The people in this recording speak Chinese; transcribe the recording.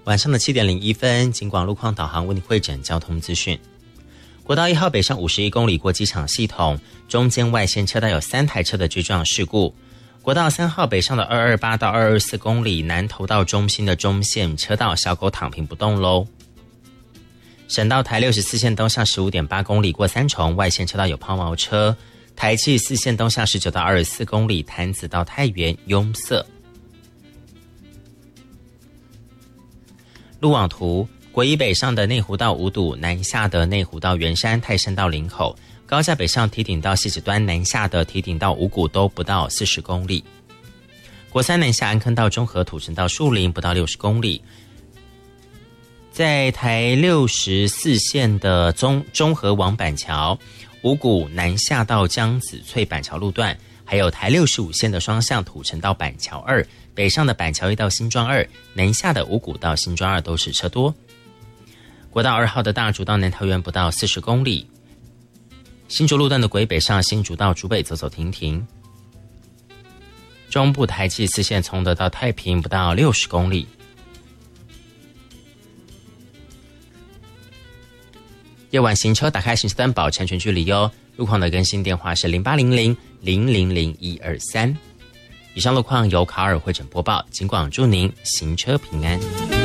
晚上的7点01分，警广路况导航为你汇整交通资讯。国道1号北上51公里过机场系统，中间外线车道有3台车的追撞事故。国道3号北上的228到224公里南投到中心的中线车道，小狗躺平不动喽。省道台64线东向 15.8 公里过三重，外线车道有抛锚车。台74线东向19到24公里，潭子到太原拥塞。路网图，国一北上的内湖到五堵，南下的内湖到圆山、泰山到林口，高架北上堤顶到汐止端，南下的堤顶到五股都不到40公里。国三南下安坑到中和、土城到树林不到60公里。在台64线的中和往板桥，五股南下到江子翠板桥路段，还有台65线的双向土城到板桥2，北上的板桥1到新庄2，南下的五股到新庄2都是车多。国道2号的大竹到南桃园不到40公里。新竹路段的轨北上新竹到竹北走走停停。中部台74线崇德到太平不到60公里。夜晚行车打开行车灯保持安全距离哟。路况的更新电话是0800-000-123。以上路况由卡尔汇整播报，警广祝您行车平安。